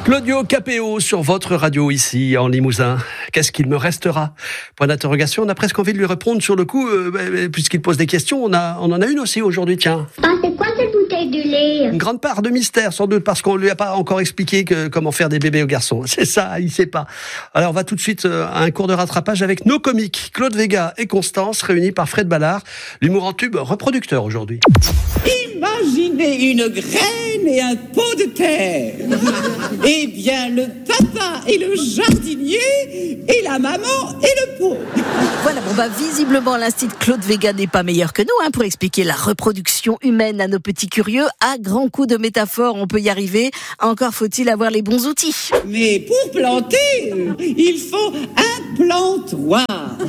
Claudio Capéo sur votre radio ici en Limousin. Qu'est-ce qu'il me restera? Point d'interrogation. On a presque envie de lui répondre sur le coup, puisqu'il pose des questions. On en a une aussi aujourd'hui, tiens. C'est quoi cette bouteille de lait? Une grande part de mystère, sans doute, parce qu'on lui a pas encore expliqué comment faire des bébés aux garçons. C'est ça, il sait pas. Alors, on va tout de suite à un cours de rattrapage avec nos comiques, Claude Vega et Constance, réunis par Fred Ballard, l'humour en tube reproducteur aujourd'hui. Imaginez une graine et un pot de terre. Eh bien, le papa et le jardinier, et la maman et le pot. Voilà, visiblement, l'instinct de Claude Vega n'est pas meilleur que nous pour expliquer la reproduction humaine à nos petits curieux. À grands coups de métaphores, on peut y arriver. Encore faut-il avoir les bons outils. Mais pour planter, il faut un plantoir.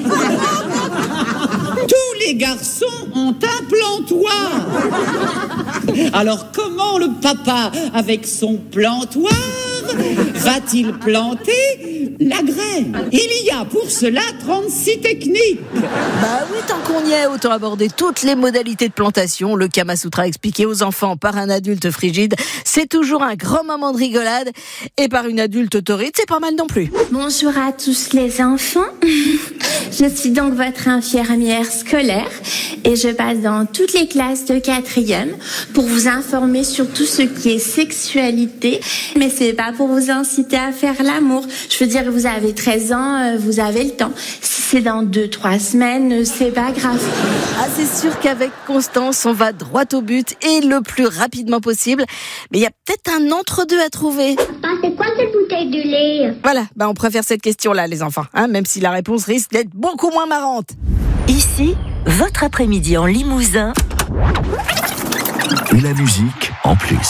Tous les garçons ont un plantoir. Alors comment le papa, avec son plantoir, va-t-il planter la graine? Il y a pour cela 36 techniques. Oui, tant qu'on y est, autant aborder toutes les modalités de plantation. Le Kama Sutra expliqué aux enfants par un adulte frigide, c'est toujours un grand moment de rigolade. Et par une adulte torride, c'est pas mal non plus. Bonjour à tous les enfants. Je suis donc votre infirmière scolaire et je passe dans toutes les classes de 4e pour vous informer sur tout ce qui est sexualité. Mais c'est pas pour vous inciter à faire l'amour. Je veux dire, vous avez 13 ans, vous avez le temps. Si c'est dans 2-3 semaines, c'est pas grave. C'est sûr qu'avec Constance, on va droit au but et le plus rapidement possible. Mais il y a peut-être un entre-deux à trouver. C'est quoi cette bouteille de lait? Voilà, on préfère cette question-là, les enfants, même si la réponse risque d'être beaucoup moins marrante. Ici, votre après-midi en Limousin. La musique en plus.